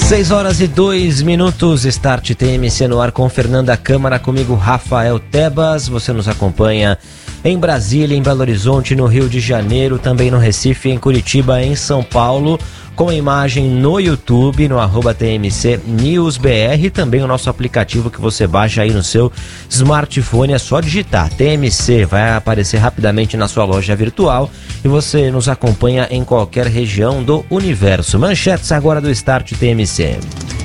6h02, Start TMC no ar com Fernanda Câmara, comigo Rafael Tebas. Você nos acompanha em Brasília, em Belo Horizonte, no Rio de Janeiro, também no Recife, em Curitiba, em São Paulo, com imagem no YouTube, no @TMC News BR, também o nosso aplicativo que você baixa aí no seu smartphone, é só digitar TMC, vai aparecer rapidamente na sua loja virtual e você nos acompanha em qualquer região do universo. Manchetes agora do Start TMC.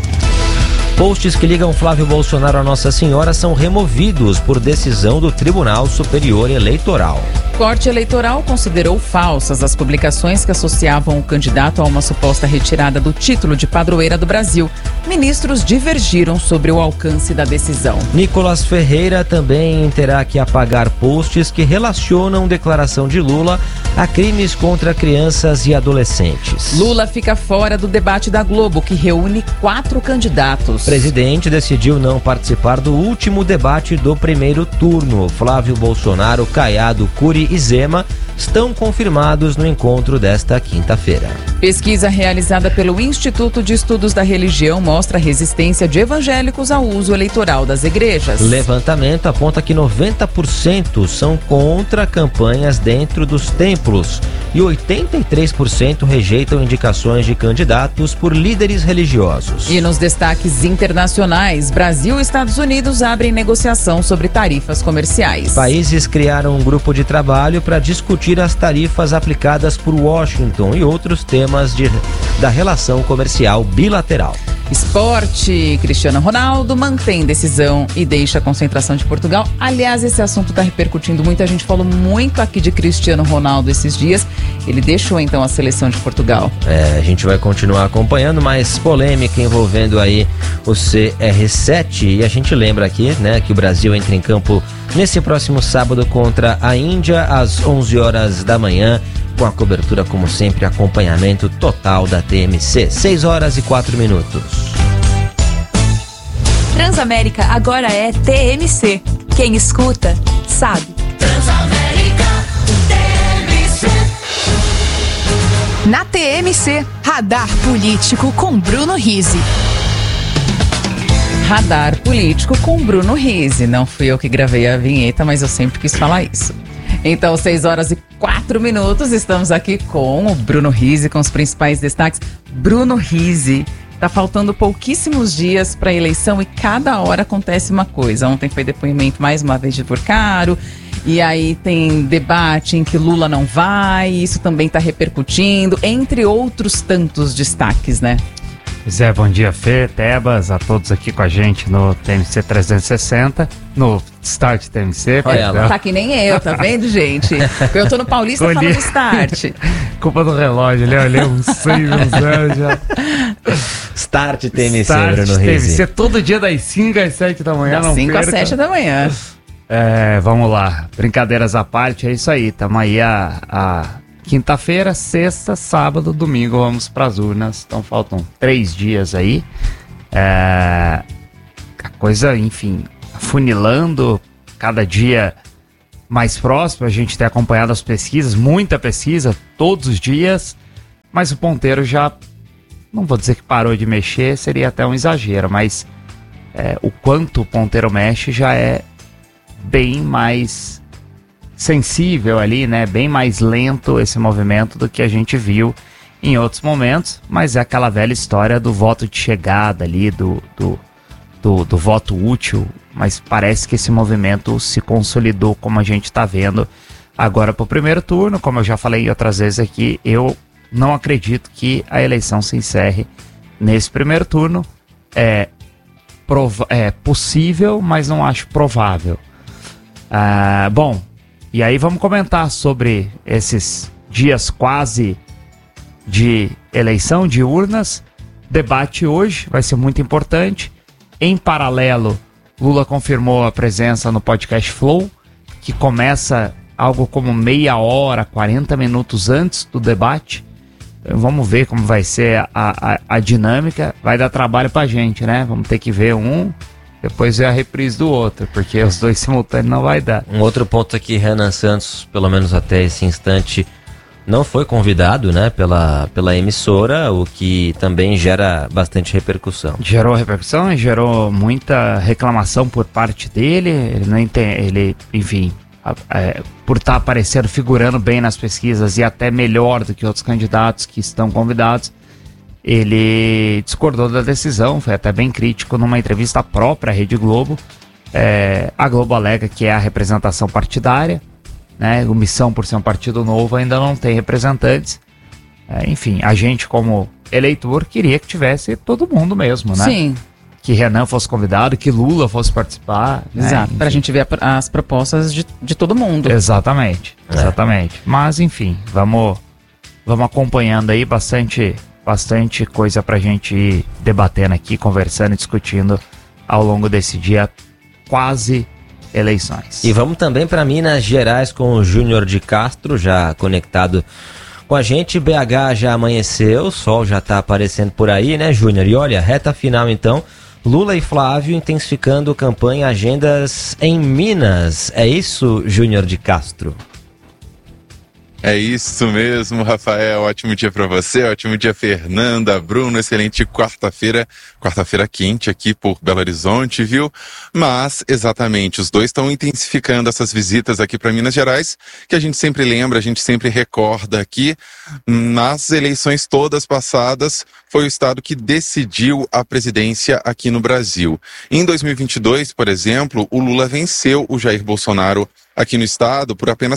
Posts que ligam Flávio Bolsonaro a Nossa Senhora são removidos por decisão do Tribunal Superior Eleitoral. Corte Eleitoral considerou falsas as publicações que associavam o candidato a uma suposta retirada do título de padroeira do Brasil. Ministros divergiram sobre o alcance da decisão. Nicolas Ferreira também terá que apagar posts que relacionam declaração de Lula a crimes contra crianças e adolescentes. Lula fica fora do debate da Globo, que reúne 4 candidatos. O presidente decidiu não participar do último debate do primeiro turno. Flávio Bolsonaro, Caiado, Cury e Zema estão confirmados no encontro desta quinta-feira. Pesquisa realizada pelo Instituto de Estudos da Religião mostra a resistência de evangélicos ao uso eleitoral das igrejas. Levantamento aponta que 90% são contra campanhas dentro dos templos e 83% rejeitam indicações de candidatos por líderes religiosos. E nos destaques internacionais, Brasil e Estados Unidos abrem negociação sobre tarifas comerciais. Países criaram um grupo de trabalho para discutir as tarifas aplicadas por Washington e outros temas da relação comercial bilateral. Esporte, Cristiano Ronaldo mantém decisão e deixa a concentração de Portugal. Aliás, esse assunto está repercutindo muito, a gente falou muito aqui de Cristiano Ronaldo esses dias. Ele deixou então a seleção de Portugal. A gente vai continuar acompanhando, mais polêmica envolvendo aí o CR7. E a gente lembra aqui, né, que o Brasil entra em campo nesse próximo sábado contra a Índia às 11 horas da manhã. Com a cobertura, como sempre, acompanhamento total da TMC. 6h04. Transamérica agora é TMC. Quem escuta, sabe. Transamérica, TMC. Na TMC, Radar Político com Bruno Rizzi. Radar Político com Bruno Rizzi. Não fui eu que gravei a vinheta, mas eu sempre quis falar isso. Então, 6h04, estamos aqui com o Bruno Rizzi, com os principais destaques. Bruno Rizzi, tá faltando pouquíssimos dias para a eleição e cada hora acontece uma coisa. Ontem foi depoimento mais uma vez de Porcaro, e aí tem debate em que Lula não vai, isso também tá repercutindo, entre outros tantos destaques, né? Pois é, bom dia, Fê, Tebas, a todos aqui com a gente no TMC 360, no Start TMC. Olha ela. Tá que nem eu, tá vendo, gente? Eu tô no Paulista falando Start. Culpa do relógio, eu olhei uns 6, uns 0 já. Start TMC, Start Bruno Rizzi. TMC, todo dia das 5 às 7 da manhã, Das não 5 às perca. 7 da manhã. Vamos lá, brincadeiras à parte, é isso aí, tamo aí a quinta-feira, sexta, sábado, domingo, vamos pras urnas, então faltam 3 dias aí, a coisa, enfim, afunilando, cada dia mais próximo, a gente tem acompanhado as pesquisas, muita pesquisa, todos os dias, mas o ponteiro já, não vou dizer que parou de mexer, seria até um exagero, mas o quanto o ponteiro mexe já é bem mais sensível ali, né? Bem mais lento esse movimento do que a gente viu em outros momentos, mas é aquela velha história do voto de chegada ali, do voto útil, mas parece que esse movimento se consolidou, como a gente está vendo agora para o primeiro turno. Como eu já falei outras vezes aqui, eu não acredito que a eleição se encerre nesse primeiro turno. É possível, mas não acho provável. Bom, e aí vamos comentar sobre esses dias quase de eleição, de urnas. Debate hoje vai ser muito importante. Em paralelo, Lula confirmou a presença no podcast Flow, que começa algo como meia hora, 40 minutos antes do debate. Vamos ver como vai ser a dinâmica. Vai dar trabalho pra gente, né? Vamos ter que ver um, depois ver a reprise do outro, porque os dois simultâneos não vai dar. Um outro ponto aqui, Renan Santos, pelo menos até esse instante, não foi convidado, né, pela emissora, o que também gera bastante repercussão. Gerou repercussão e gerou muita reclamação por parte dele. Ele não entende, enfim, por estar aparecendo, figurando bem nas pesquisas e até melhor do que outros candidatos que estão convidados, ele discordou da decisão, foi até bem crítico numa entrevista própria à Rede Globo. A Globo alega que é a representação partidária, né? O Missão, por ser um partido novo, ainda não tem representantes. Enfim, a gente, como eleitor, queria que tivesse todo mundo mesmo, né? Sim. Que Renan fosse convidado, que Lula fosse participar. Exato, né? pra gente ver as propostas de todo mundo. Exatamente. Mas, enfim, vamos acompanhando aí bastante coisa pra gente ir debatendo aqui, conversando e discutindo ao longo desse dia quase eleições. E vamos também para Minas Gerais com o Júnior de Castro, já conectado com a gente. BH já amanheceu, o sol já tá aparecendo por aí, né, Júnior? E olha, reta final então, Lula e Flávio intensificando campanha, agendas em Minas. É isso, Júnior de Castro? É isso mesmo, Rafael. Ótimo dia para você, ótimo dia, Fernanda, Bruno. Excelente quarta-feira quente aqui por Belo Horizonte, viu? Mas, exatamente, os dois estão intensificando essas visitas aqui para Minas Gerais, que a gente sempre lembra, a gente sempre recorda aqui. Nas eleições todas passadas, foi o estado que decidiu a presidência aqui no Brasil. Em 2022, por exemplo, o Lula venceu o Jair Bolsonaro aqui no estado por apenas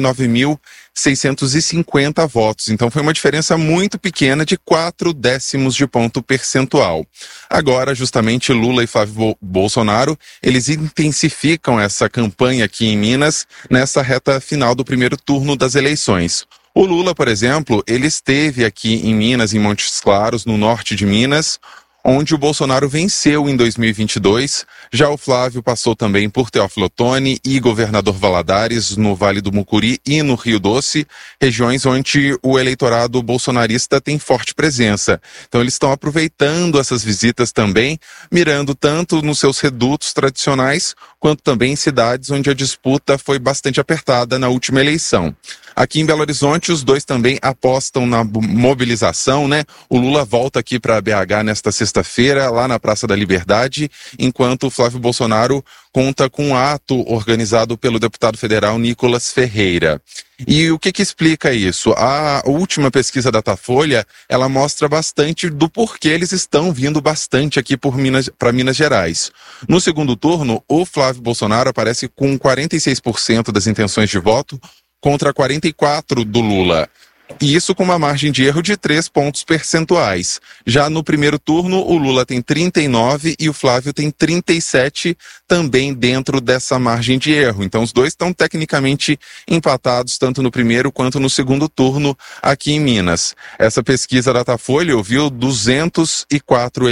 49.650 votos. Então foi uma diferença muito pequena de 0,4 de ponto percentual. Agora, justamente, Lula e Flávio Bolsonaro, eles intensificam essa campanha aqui em Minas nessa reta final do primeiro turno das eleições. O Lula, por exemplo, ele esteve aqui em Minas, em Montes Claros, no norte de Minas, onde o Bolsonaro venceu em 2022. Já o Flávio passou também por Teófilo Otoni e Governador Valadares, no Vale do Mucuri e no Rio Doce, regiões onde o eleitorado bolsonarista tem forte presença. Então eles estão aproveitando essas visitas também, mirando tanto nos seus redutos tradicionais, quanto também em cidades onde a disputa foi bastante apertada na última eleição. Aqui em Belo Horizonte, os dois também apostam na mobilização, né? O Lula volta aqui para BH nesta sexta-feira, lá na Praça da Liberdade, enquanto o Flávio Bolsonaro conta com um ato organizado pelo deputado federal Nicolas Ferreira. E o que explica isso? A última pesquisa da Datafolha, ela mostra bastante do porquê eles estão vindo bastante aqui para Minas Gerais. No segundo turno, o Flávio Bolsonaro aparece com 46% das intenções de voto, contra 44% do Lula. E isso com uma margem de erro de 3 pontos percentuais. Já no primeiro turno, o Lula tem 39% e o Flávio tem 37%, também dentro dessa margem de erro. Então os dois estão tecnicamente empatados, tanto no primeiro quanto no segundo turno aqui em Minas. Essa pesquisa da Datafolha ouviu 1.204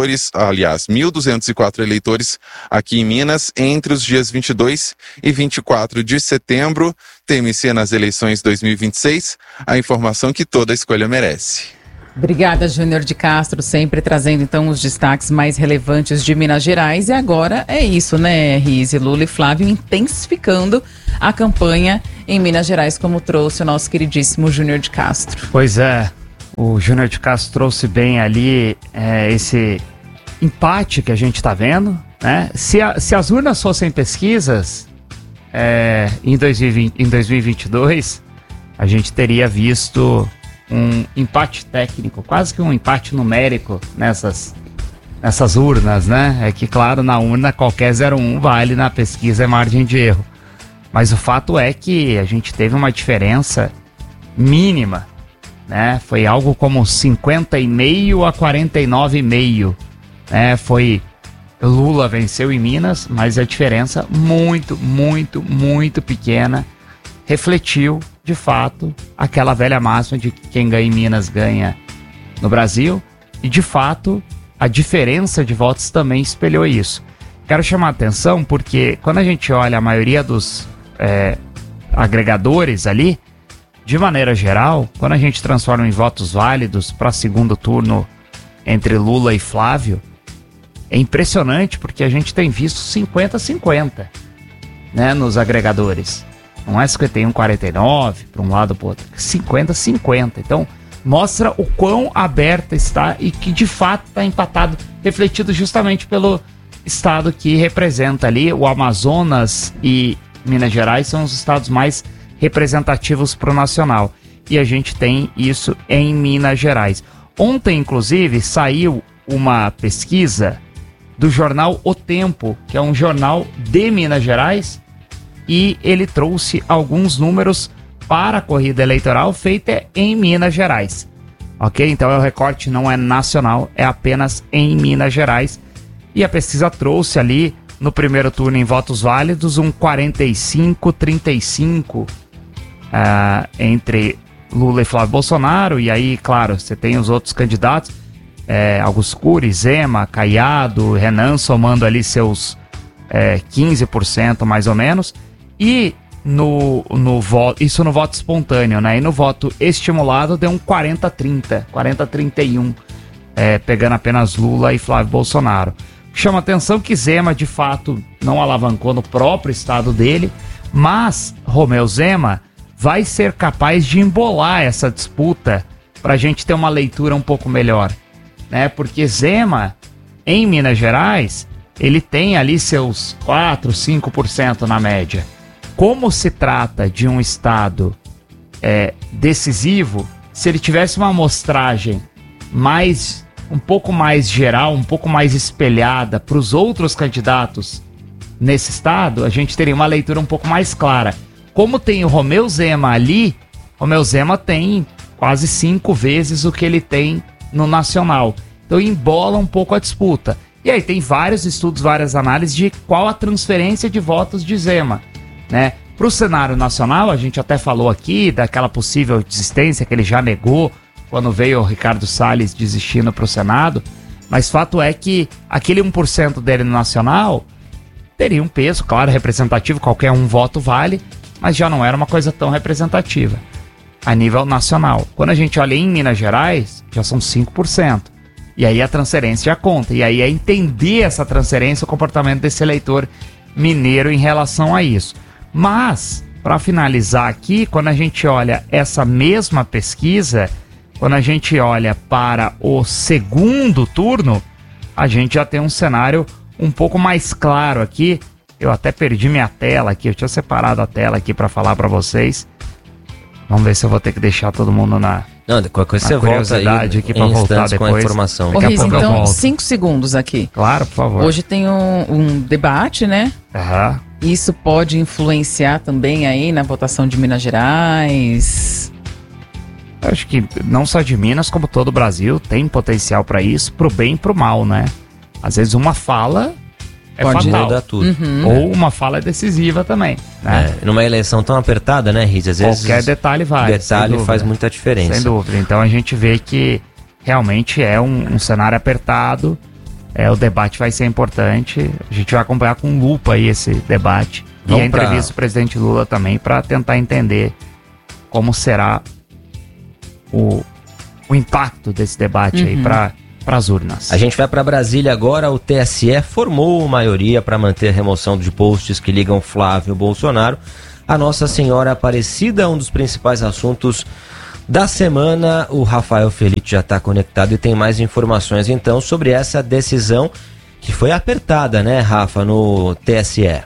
eleitores aqui em Minas entre os dias 22 e 24 de setembro. TMC nas eleições 2026, a informação que toda escolha merece. Obrigada, Júnior de Castro, sempre trazendo então os destaques mais relevantes de Minas Gerais. E agora é isso, né, Rizzi, Lula e Flávio intensificando a campanha em Minas Gerais, como trouxe o nosso queridíssimo Júnior de Castro. Pois é, o Júnior de Castro trouxe bem ali esse empate que a gente está vendo, né? Se as urnas fossem pesquisas, em 2022, a gente teria visto um empate técnico, quase que um empate numérico nessas urnas, né? É que, claro, na urna qualquer 0,1 vale, na pesquisa é margem de erro. Mas o fato é que a gente teve uma diferença mínima, né? Foi algo como 50,5 a 49,5, né? Lula venceu em Minas, mas a diferença muito, muito, muito pequena refletiu, de fato, aquela velha máxima de que quem ganha em Minas ganha no Brasil. E, de fato, a diferença de votos também espelhou isso. Quero chamar a atenção porque quando a gente olha a maioria dos agregadores ali, de maneira geral, quando a gente transforma em votos válidos para segundo turno entre Lula e Flávio, é impressionante porque a gente tem visto 50-50, né, nos agregadores. Não é 51-49 para um lado para o outro, 50-50. Então, mostra o quão aberta está e que de fato está empatado, refletido justamente pelo estado que representa ali. O Amazonas e Minas Gerais são os estados mais representativos para o nacional. E a gente tem isso em Minas Gerais. Ontem, inclusive, saiu uma pesquisa do jornal O Tempo, que é um jornal de Minas Gerais, e ele trouxe alguns números para a corrida eleitoral feita em Minas Gerais. Ok? Então o recorte não é nacional, é apenas em Minas Gerais. E a pesquisa trouxe ali, no primeiro turno em votos válidos, um 45-35 entre Lula e Flávio Bolsonaro. E aí, claro, você tem os outros candidatos, Augusto Cury, Zema, Caiado, Renan, somando ali seus 15% mais ou menos. E no voto, isso no voto espontâneo, né? E no voto estimulado deu um 40-30, 40-31, pegando apenas Lula e Flávio Bolsonaro. Chama atenção que Zema, de fato, não alavancou no próprio estado dele, mas Romeu Zema vai ser capaz de embolar essa disputa para a gente ter uma leitura um pouco melhor, né? Porque Zema, em Minas Gerais, ele tem ali seus 4, 5% na média. Como se trata de um estado decisivo, se ele tivesse uma amostragem um pouco mais geral, um pouco mais espelhada para os outros candidatos nesse estado, a gente teria uma leitura um pouco mais clara. Como tem o Romeu Zema ali, Romeu Zema tem quase 5 vezes o que ele tem no nacional. Então embola um pouco a disputa. E aí tem vários estudos, várias análises de qual a transferência de votos de Zema, né? Para o cenário nacional, a gente até falou aqui daquela possível desistência que ele já negou quando veio o Ricardo Salles desistindo para o Senado, mas fato é que aquele 1% dele no nacional teria um peso, claro, representativo, qualquer um voto vale, mas já não era uma coisa tão representativa a nível nacional. Quando a gente olha em Minas Gerais, já são 5%. E aí a transferência já conta. E aí é entender essa transferência, o comportamento desse eleitor mineiro em relação a isso. Mas, para finalizar aqui, quando a gente olha essa mesma pesquisa, quando a gente olha para o segundo turno, a gente já tem um cenário um pouco mais claro aqui. Eu até perdi minha tela aqui, eu tinha separado a tela aqui para falar para vocês. Vamos ver se eu vou ter que deixar todo mundo na... Não, qualquer coisa você volta aí aqui para voltar depois com a informação. Ô, Riz, então 5 segundos aqui. Claro, por favor. Hoje tem um debate, né? Aham. Isso pode influenciar também aí na votação de Minas Gerais? Eu acho que não só de Minas, como todo o Brasil, tem potencial para isso, pro bem e pro mal, né? Às vezes uma fala pode fatal. mudar tudo. Uhum. Ou uma fala é decisiva também, né? Numa eleição tão apertada, né, Riz? Às vezes qualquer detalhe vale. Detalhe faz muita diferença. Sem dúvida. Então a gente vê que realmente é um cenário apertado. O debate vai ser importante. A gente vai acompanhar com lupa aí esse debate. Vamos e a entrevista do presidente Lula também, para tentar entender como será o impacto desse debate aí para as urnas. A gente vai para Brasília agora. O TSE formou maioria para manter a remoção de posts que ligam Flávio Bolsonaro a Nossa Senhora Aparecida, um dos principais assuntos da semana. O Rafael Felitti já está conectado e tem mais informações então sobre essa decisão que foi apertada, né, Rafa, no TSE.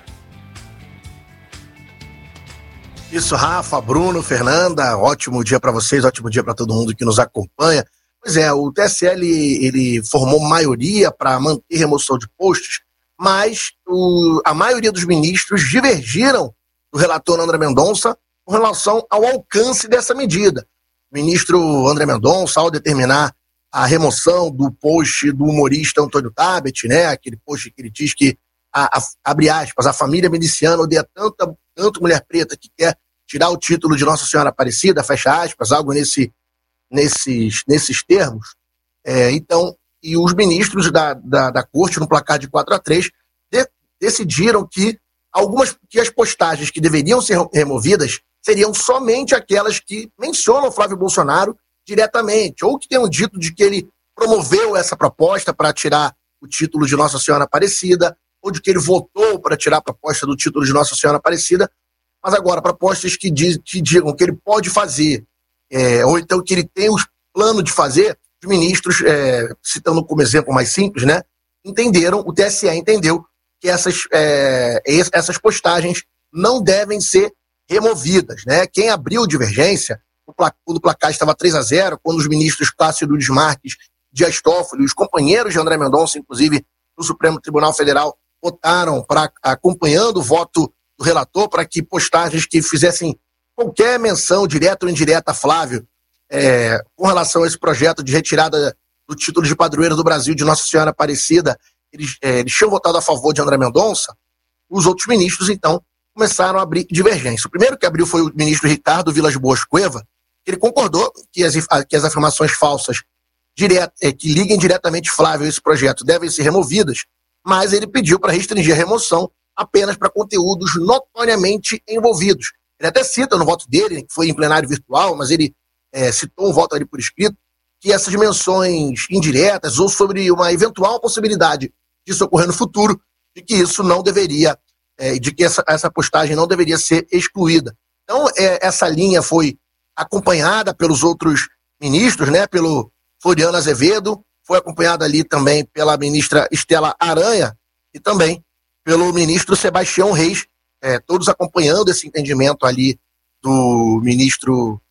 Isso, Rafa, Bruno, Fernanda, ótimo dia para vocês, ótimo dia para todo mundo que nos acompanha. Pois é, o TSE ele formou maioria para manter remoção de posts, mas a maioria dos ministros divergiram do relator André Mendonça com relação ao alcance dessa medida. O ministro André Mendonça, ao determinar a remoção do post do humorista Antônio Tabet, né, aquele post que ele diz que, abre aspas, a família miliciana odeia tanto mulher preta que quer tirar o título de Nossa Senhora Aparecida, fecha aspas, algo nesses termos. Então, e os ministros da corte, no placar de 4-3, decidiram que as postagens que deveriam ser removidas seriam somente aquelas que mencionam Flávio Bolsonaro diretamente, ou que tenham dito de que ele promoveu essa proposta para tirar o título de Nossa Senhora Aparecida, ou de que ele votou para tirar a proposta do título de Nossa Senhora Aparecida. Mas agora, propostas que digam que ele pode fazer, ou então que ele tem os planos de fazer, os ministros, citando como exemplo mais simples, né, o TSE entendeu que essas postagens não devem ser removidas, né? Quem abriu divergência, quando o placar estava 3-0, quando os ministros Plácido Nunes Marques, Dias Toffoli, os companheiros de André Mendonça, inclusive no Supremo Tribunal Federal, votaram acompanhando o voto do relator para que postagens que fizessem qualquer menção, direta ou indireta, a Flávio, com relação a esse projeto de retirada do título de padroeiro do Brasil de Nossa Senhora Aparecida, eles tinham votado a favor de André Mendonça. Os outros ministros, então, começaram a abrir divergência. O primeiro que abriu foi o ministro Ricardo Vilas Boas Cueva, que ele concordou que as afirmações falsas que liguem diretamente Flávio a esse projeto devem ser removidas, mas ele pediu para restringir a remoção apenas para conteúdos notoriamente envolvidos. Ele até cita no voto dele, que foi em plenário virtual, mas ele citou um voto ali por escrito, que essas menções indiretas ou sobre uma eventual possibilidade disso ocorrer no futuro, de que isso não deveria, de que essa postagem não deveria ser excluída. Então, essa linha foi acompanhada pelos outros ministros, né, pelo Floriano Azevedo, foi acompanhada ali também pela ministra Estela Aranha e também pelo ministro Sebastião Reis, todos acompanhando esse entendimento ali do ministro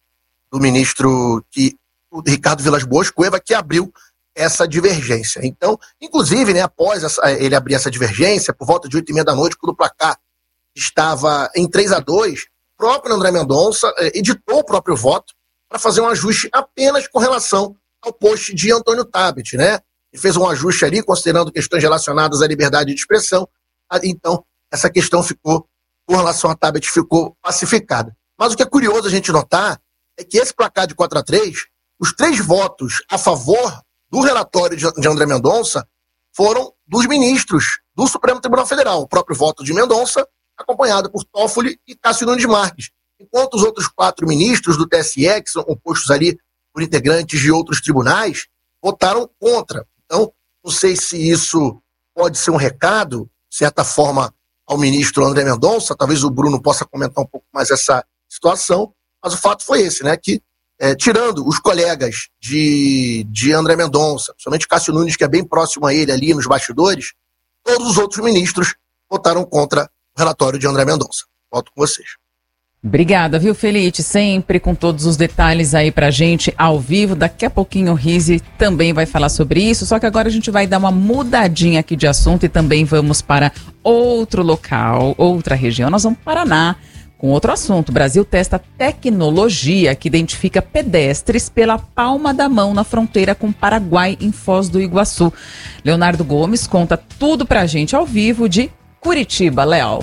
o Ricardo Vilas Boas Cueva, que abriu essa divergência. Então, inclusive, né, após ele abrir essa divergência, por volta de 8h30 da noite, quando o placar estava em 3-2, o próprio André Mendonça editou o próprio voto para fazer um ajuste apenas com relação ao post de Antônio Tabet, né? Ele fez um ajuste ali, considerando questões relacionadas à liberdade de expressão. Então, essa questão com relação a Tabet, ficou pacificada. Mas o que é curioso a gente notar é que esse placar de 4-3, os 3 votos a favor do relatório de André Mendonça foram dos ministros do Supremo Tribunal Federal. O próprio voto de Mendonça, acompanhado por Toffoli e Cássio Nunes Marques. Enquanto os outros 4 ministros do TSE, que são compostos ali por integrantes de outros tribunais, votaram contra. Então, não sei se isso pode ser um recado, de certa forma, ao ministro André Mendonça. Talvez o Bruno possa comentar um pouco mais essa situação, mas o fato foi esse, né, que tirando os colegas de André Mendonça, principalmente Cássio Nunes, que é bem próximo a ele ali nos bastidores, todos os outros ministros votaram contra o relatório de André Mendonça. Volto com vocês. Obrigada, viu, Felite? Sempre com todos os detalhes aí pra gente ao vivo. Daqui a pouquinho o Rizzi também vai falar sobre isso, só que agora a gente vai dar uma mudadinha aqui de assunto e também vamos para outro local, outra região. Nós vamos para o Paraná com outro assunto. O Brasil testa tecnologia que identifica pedestres pela palma da mão na fronteira com o Paraguai, em Foz do Iguaçu. Leonardo Gomes conta tudo pra gente ao vivo de Curitiba. Léo.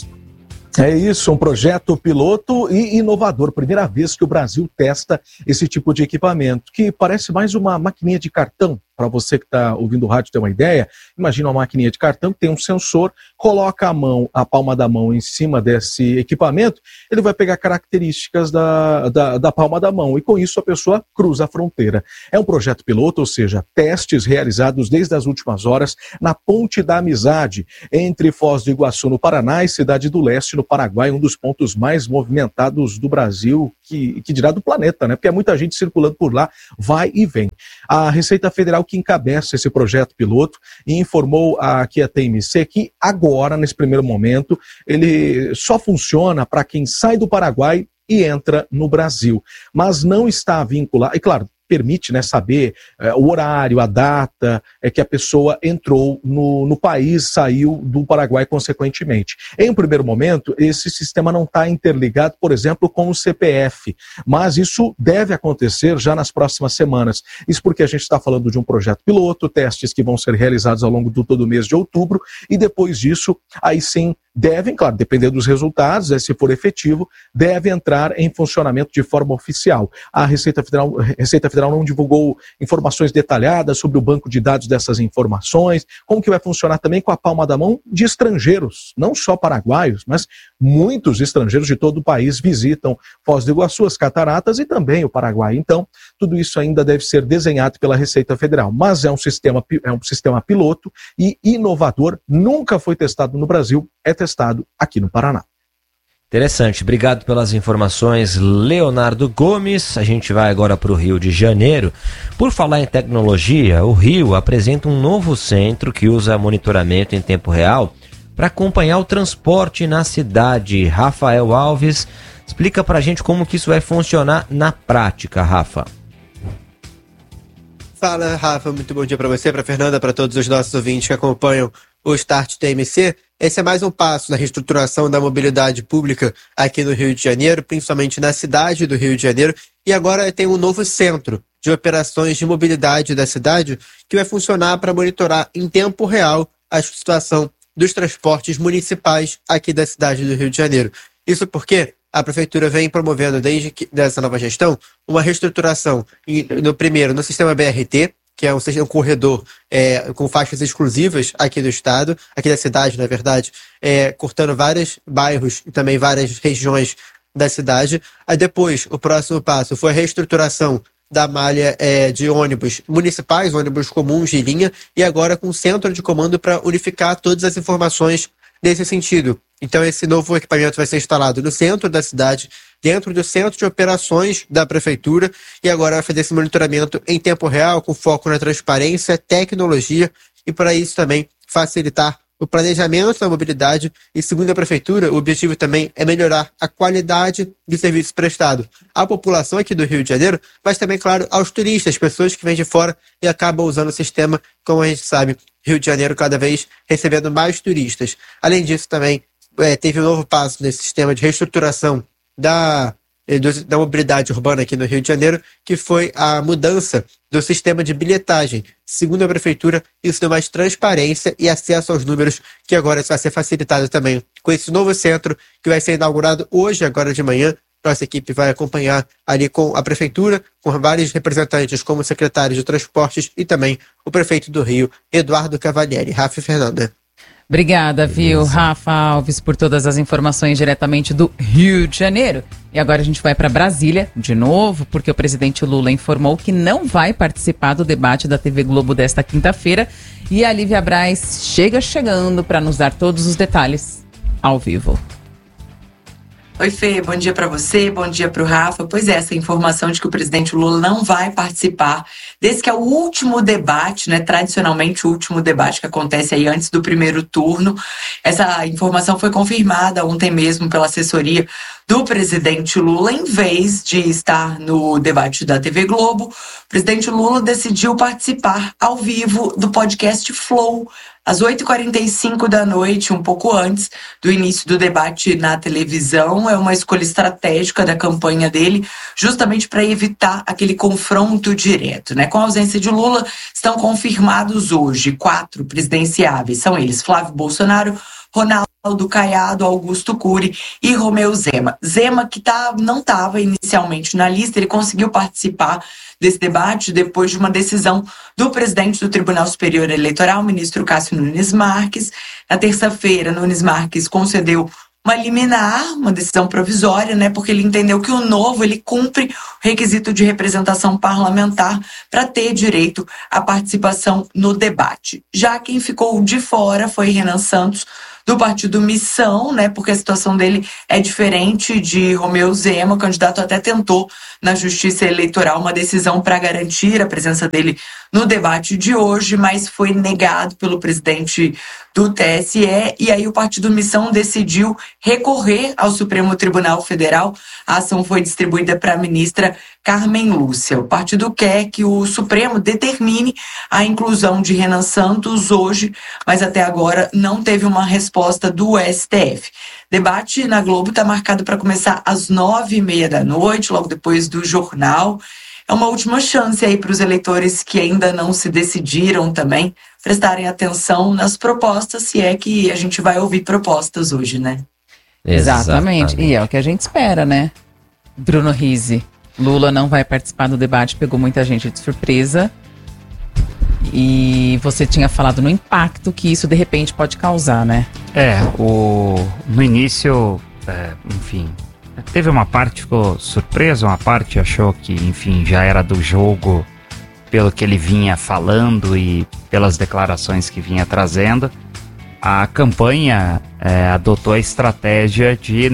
É isso, um projeto piloto e inovador. Primeira vez que o Brasil testa esse tipo de equipamento, que parece mais uma maquininha de cartão. Para você que está ouvindo o rádio ter uma ideia, imagina uma maquininha de cartão que tem um sensor, coloca a palma da mão em cima desse equipamento, ele vai pegar características da palma da mão e com isso a pessoa cruza a fronteira. É um projeto piloto, ou seja, testes realizados desde as últimas horas na Ponte da Amizade, entre Foz do Iguaçu, no Paraná, e Cidade do Leste, no Paraguai, um dos pontos mais movimentados do Brasil, que dirá do planeta, né? Porque é muita gente circulando por lá, vai e vem. A Receita Federal que encabeça esse projeto piloto e informou aqui a TMC que agora, nesse primeiro momento, ele só funciona para quem sai do Paraguai e entra no Brasil, mas não está vinculado, e claro, permite, né, saber o horário, a data que a pessoa entrou no país, saiu do Paraguai consequentemente. Em um primeiro momento, esse sistema não está interligado, por exemplo, com o CPF, mas isso deve acontecer já nas próximas semanas. Isso porque a gente está falando de um projeto piloto, testes que vão ser realizados ao longo do todo o mês de outubro, e depois disso, aí sim, devem, claro, dependendo dos resultados, se for efetivo, deve entrar em funcionamento de forma oficial. A Receita Federal não divulgou informações detalhadas sobre o banco de dados dessas informações, como que vai funcionar também com a palma da mão de estrangeiros, não só paraguaios, mas muitos estrangeiros de todo o país visitam Foz do Iguaçu, as cataratas e também o Paraguai. Então, tudo isso ainda deve ser desenhado pela Receita Federal, mas é um sistema piloto e inovador, nunca foi testado no Brasil, é testado aqui no Paraná. Interessante, obrigado pelas informações, Leonardo Gomes. A gente vai agora para o Rio de Janeiro. Por falar em tecnologia, o Rio apresenta um novo centro que usa monitoramento em tempo real para acompanhar o transporte na cidade. Rafael Alves, explica para a gente como que isso vai funcionar na prática, Rafa. Fala, Rafa, muito bom dia para você, para Fernanda, para todos os nossos ouvintes que acompanham o Start TMC. Esse é mais um passo na reestruturação da mobilidade pública aqui no Rio de Janeiro, principalmente na cidade do Rio de Janeiro. E agora tem um novo centro de operações de mobilidade da cidade que vai funcionar para monitorar em tempo real a situação dos transportes municipais aqui da cidade do Rio de Janeiro. Isso porque a Prefeitura vem promovendo, desde dessa nova gestão, uma reestruturação no sistema BRT, que é um corredor com faixas exclusivas aqui do estado, aqui da cidade, na verdade, cortando vários bairros e também várias regiões da cidade. Aí depois, o próximo passo foi a reestruturação da malha de ônibus municipais, ônibus comuns de linha, e agora com um centro de comando para unificar todas as informações nesse sentido. Então esse novo equipamento vai ser instalado no centro da cidade, dentro do centro de operações da Prefeitura, e agora vai fazer esse monitoramento em tempo real, com foco na transparência, tecnologia, e para isso também facilitar o planejamento da mobilidade. E segundo a Prefeitura, o objetivo também é melhorar a qualidade do serviço prestado à população aqui do Rio de Janeiro, mas também, claro, aos turistas, pessoas que vêm de fora e acabam usando o sistema. Como a gente sabe, Rio de Janeiro cada vez recebendo mais turistas. Além disso, também teve um novo passo nesse sistema de reestruturação da mobilidade urbana aqui no Rio de Janeiro, que foi a mudança do sistema de bilhetagem. Segundo a Prefeitura, isso deu mais transparência e acesso aos números, que agora isso vai ser facilitado também com esse novo centro, que vai ser inaugurado hoje, agora de manhã. Nossa equipe vai acompanhar ali com a Prefeitura, com vários representantes, como o secretário de Transportes e também o prefeito do Rio, Eduardo Cavalieri. Rafa e Fernanda. Obrigada, viu, Rafa Alves, por todas as informações diretamente do Rio de Janeiro. E agora a gente vai para Brasília, de novo, porque o presidente Lula informou que não vai participar do debate da TV Globo desta quinta-feira. E a Lívia Braz chegando para nos dar todos os detalhes ao vivo. Oi, Fê, bom dia para você, bom dia para o Rafa. Pois é, essa informação de que o presidente Lula não vai participar desse que é o último debate, né? Tradicionalmente o último debate que acontece aí antes do primeiro turno. Essa informação foi confirmada ontem mesmo pela assessoria do presidente Lula. Em vez de estar no debate da TV Globo, o presidente Lula decidiu participar ao vivo do podcast Flow, às 8h45 da noite, um pouco antes do início do debate na televisão. É uma escolha estratégica da campanha dele, justamente para evitar aquele confronto direto, né? Com a ausência de Lula, estão confirmados hoje 4 presidenciáveis. São eles: Flávio Bolsonaro, Ronaldo Caiado, Augusto Cury e Romeu Zema. Zema, que não estava inicialmente na lista, ele conseguiu participar desse debate depois de uma decisão do presidente do Tribunal Superior Eleitoral, o ministro Cássio Nunes Marques. Na terça-feira, Nunes Marques concedeu uma liminar, uma decisão provisória, né, porque ele entendeu que o novo ele cumpre o requisito de representação parlamentar para ter direito à participação no debate. Já quem ficou de fora foi Renan Santos, do partido Missão, né, porque a situação dele é diferente de Romeu Zema. O candidato até tentou na Justiça Eleitoral uma decisão para garantir a presença dele no debate de hoje, mas foi negado pelo presidente do TSE, e aí o partido Missão decidiu recorrer ao Supremo Tribunal Federal. A ação foi distribuída para a ministra Carmen Lúcia. O partido quer que o Supremo determine a inclusão de Renan Santos hoje, mas até agora não teve uma resposta do STF. Debate na Globo está marcado para começar às 9h30 da noite, logo depois do jornal. É uma última chance aí para os eleitores que ainda não se decidiram também prestarem atenção nas propostas, se é que a gente vai ouvir propostas hoje, né? Exatamente. E é o que a gente espera, né? Bruno Rizzi, Lula não vai participar do debate, pegou muita gente de surpresa. E você tinha falado no impacto que isso de repente pode causar, né? No início, enfim, teve uma parte que ficou surpresa, uma parte achou que, enfim, já era do jogo pelo que ele vinha falando e pelas declarações que vinha trazendo. a campanha adotou a estratégia de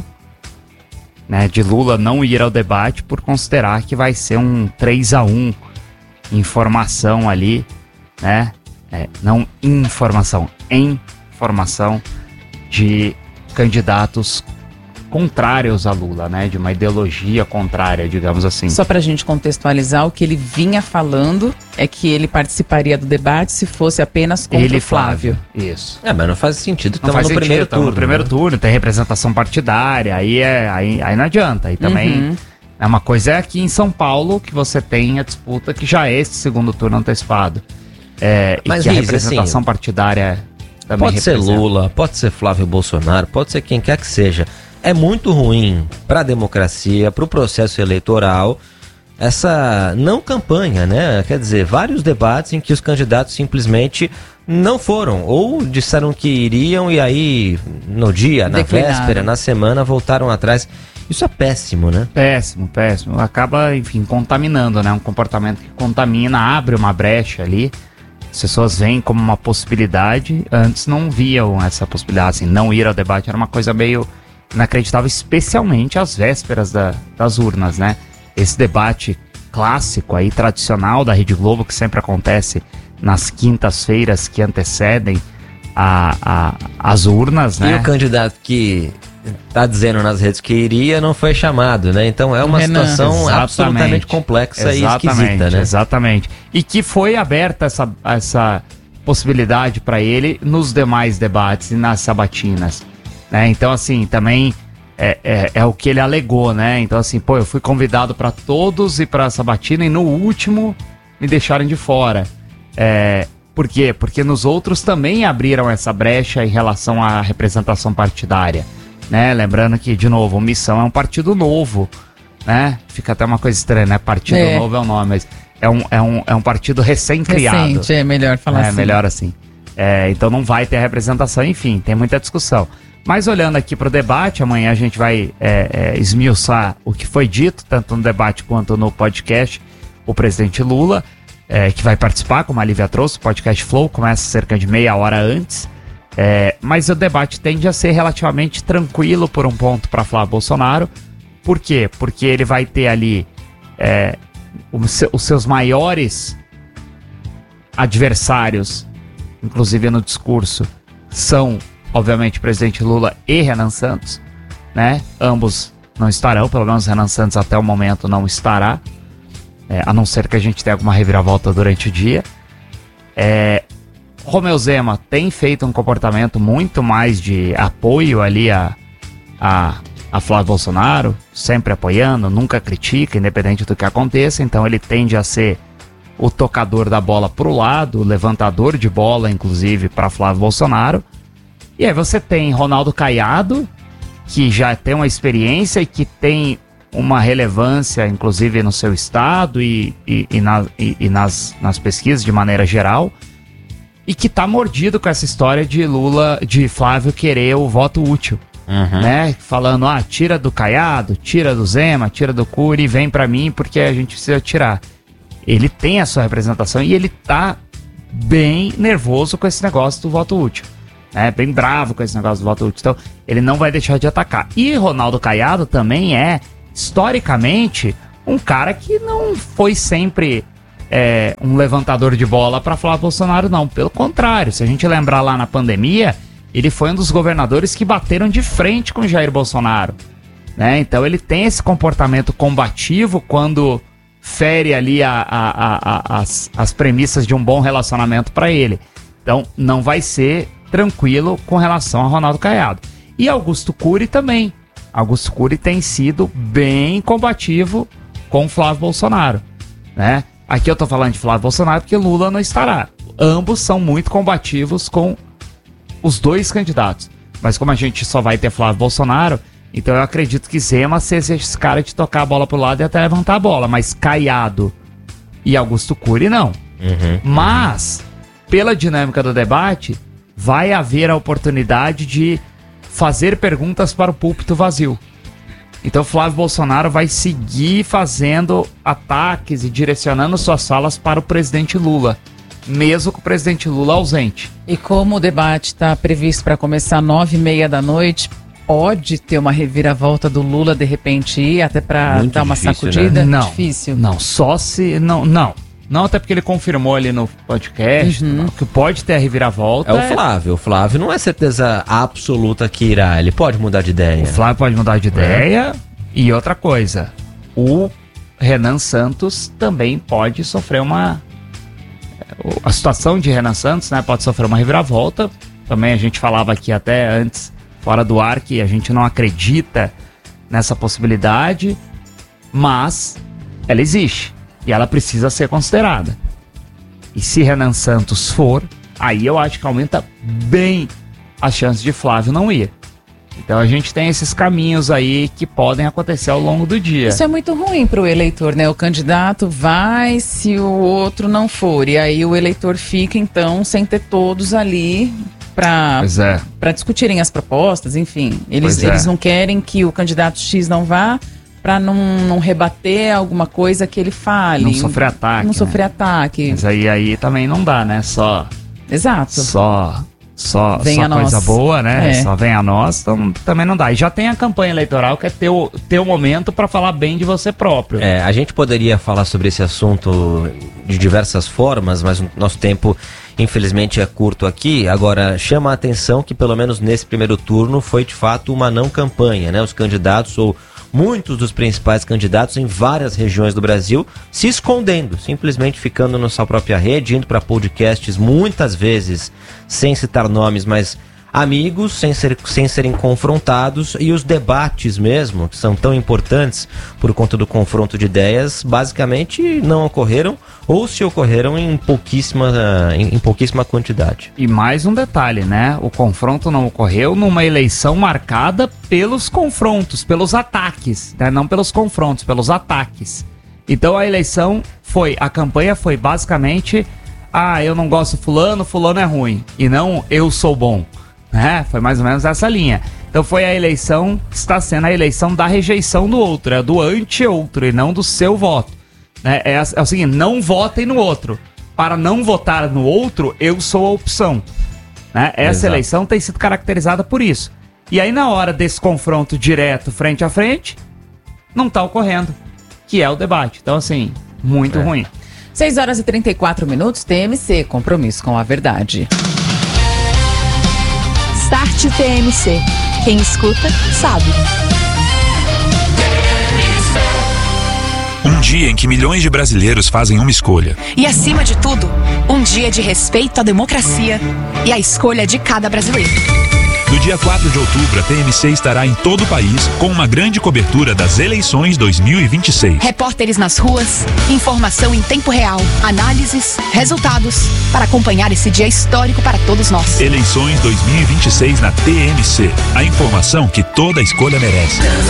de Lula não ir ao debate por considerar que vai ser um 3-1 em formação ali, né? Não informação, em formação de candidatos contrários a Lula, né? De uma ideologia contrária, digamos assim. Só pra gente contextualizar, o que ele vinha falando é que ele participaria do debate se fosse apenas contra o Flávio. Isso. Mas não faz sentido, Não estamos faz no sentido, primeiro turno. no primeiro turno, tem representação partidária, aí não adianta. Aí também é uma coisa aqui em São Paulo que você tem a disputa que já é esse segundo turno antecipado. Mas e que a Riz, representação assim, partidária também pode ser Lula, pode ser Flávio Bolsonaro, pode ser quem quer que seja. É muito ruim para a democracia, para o processo eleitoral, essa não campanha, né? Quer dizer, vários debates em que os candidatos simplesmente não foram, ou disseram que iriam e aí no dia, na véspera, na semana, voltaram atrás. Isso é péssimo, né? Péssimo. Acaba, enfim, contaminando, né? Um comportamento que contamina, abre uma brecha ali. As pessoas veem como uma possibilidade, antes não viam essa possibilidade, assim, não ir ao debate era uma coisa meio inacreditável, especialmente às vésperas das urnas, né? Esse debate clássico aí, tradicional da Rede Globo, que sempre acontece nas quintas-feiras que antecedem as urnas, né? E o candidato que tá dizendo nas redes que iria não foi chamado, né? Então é uma situação absolutamente complexa e esquisita, né? Exatamente. E que foi aberta essa possibilidade para ele nos demais debates e nas sabatinas. Né? Então, assim, também é o que ele alegou, né? Então, assim, eu fui convidado para todos e para a sabatina e no último me deixaram de fora. Por quê? Porque nos outros também abriram essa brecha em relação à representação partidária, né? Lembrando que, de novo, Missão é um partido novo, né? Fica até uma coisa estranha, né? Partido novo é o nome, mas é um partido recém-criado. Recente, é melhor falar assim. É melhor assim. Então não vai ter representação, enfim, tem muita discussão. Mas olhando aqui para o debate, amanhã a gente vai esmiuçar o que foi dito, tanto no debate quanto no podcast, o presidente Lula, que vai participar, como a Lívia trouxe, o podcast Flow, começa cerca de meia hora antes, mas o debate tende a ser relativamente tranquilo por um ponto para Flávio Bolsonaro. Por quê? Porque ele vai ter ali os seus maiores adversários, inclusive no discurso, são obviamente, o presidente Lula e Renan Santos, né? Ambos não estarão, pelo menos Renan Santos até o momento não estará, a não ser que a gente tenha alguma reviravolta durante o dia. Romeu Zema tem feito um comportamento muito mais de apoio ali a Flávio Bolsonaro, sempre apoiando, nunca critica, independente do que aconteça, então ele tende a ser o tocador da bola pro lado, o levantador de bola, inclusive, para Flávio Bolsonaro. E aí você tem Ronaldo Caiado, que já tem uma experiência e que tem uma relevância, inclusive no seu estado e nas pesquisas de maneira geral, e que tá mordido com essa história de Flávio querer o voto útil, né? Falando, tira do Caiado, tira do Zema, tira do Cury e vem pra mim porque a gente precisa tirar. Ele tem a sua representação e ele tá bem nervoso com esse negócio do voto útil. Bem bravo com esse negócio do voto útil. Então, ele não vai deixar de atacar. E Ronaldo Caiado também historicamente, um cara que não foi sempre um levantador de bola para Flávio Bolsonaro, não. Pelo contrário, se a gente lembrar lá na pandemia, ele foi um dos governadores que bateram de frente com Jair Bolsonaro, né? Então, ele tem esse comportamento combativo quando fere ali as premissas de um bom relacionamento para ele. Então, não vai ser tranquilo com relação a Ronaldo Caiado. E Augusto Cury também. Augusto Cury tem sido bem combativo com Flávio Bolsonaro, né? Aqui eu tô falando de Flávio Bolsonaro porque Lula não estará. Ambos são muito combativos com os dois candidatos. Mas como a gente só vai ter Flávio Bolsonaro, então eu acredito que Zema seja esse cara de tocar a bola pro lado e até levantar a bola. Mas Caiado e Augusto Cury não. Mas, pela dinâmica do debate, vai haver a oportunidade de fazer perguntas para o púlpito vazio. Então Flávio Bolsonaro vai seguir fazendo ataques e direcionando suas falas para o presidente Lula, mesmo com o presidente Lula ausente. E como o debate está previsto para começar às 9h30 da noite, pode ter uma reviravolta do Lula de repente ir até para dar uma sacudida? Né? Não, difícil. Não, só se... Não, até porque ele confirmou ali no podcast que pode ter a reviravolta. É o Flávio. O Flávio não é certeza absoluta que irá. Ele pode mudar de ideia. O Flávio pode mudar de ideia. E outra coisa, o Renan Santos também pode sofrer a situação de Renan Santos, né, pode sofrer uma reviravolta. Também a gente falava aqui até antes, fora do ar, que a gente não acredita nessa possibilidade, mas ela existe e ela precisa ser considerada. E se Renan Santos for, aí eu acho que aumenta bem as chances de Flávio não ir. Então a gente tem esses caminhos aí que podem acontecer ao longo do dia. Isso é muito ruim para o eleitor, né? O candidato vai se o outro não for. E aí o eleitor fica, então, sem ter todos ali para discutirem as propostas, enfim. Eles não querem que o candidato X não vá para não rebater alguma coisa que ele fale. Não sofrer ataque. Não sofrer ataque. Mas aí também não dá, né? Exato. Só vem a coisa nós. Boa, né? Só vem a nós, então também não dá. E já tem a campanha eleitoral, que é ter o momento para falar bem de você próprio. A gente poderia falar sobre esse assunto de diversas formas, mas o nosso tempo, infelizmente, é curto aqui. Agora, chama a atenção que, pelo menos nesse primeiro turno, foi de fato uma não campanha, né? Os candidatos, ou muitos dos principais candidatos em várias regiões do Brasil, se escondendo, simplesmente ficando na sua própria rede, indo para podcasts muitas vezes, sem citar nomes, mas amigos, sem serem confrontados, e os debates mesmo, que são tão importantes por conta do confronto de ideias, basicamente não ocorreram, ou se ocorreram em pouquíssima quantidade. E mais um detalhe, né? O confronto não ocorreu numa eleição marcada pelos confrontos, pelos ataques, né? Não pelos confrontos, pelos ataques. Então a campanha foi basicamente, eu não gosto fulano é ruim, e não eu sou bom. Foi mais ou menos essa linha. Então está sendo a eleição da rejeição do outro, é do anti-outro e não do seu voto. É o seguinte, não votem no outro. Para não votar no outro, eu sou a opção. Essa eleição tem sido caracterizada por isso. E aí na hora desse confronto direto, frente a frente, não está ocorrendo, que é o debate. Então assim, muito ruim. 6h34, TMC, compromisso com a verdade. Start TMC. Quem escuta, sabe. Um dia em que milhões de brasileiros fazem uma escolha. E acima de tudo, um dia de respeito à democracia e à escolha de cada brasileiro. No dia 4 de outubro, a TMC estará em todo o país com uma grande cobertura das eleições 2026. Repórteres nas ruas, informação em tempo real, análises, resultados, para acompanhar esse dia histórico para todos nós. Eleições 2026 na TMC. A informação que toda escolha merece.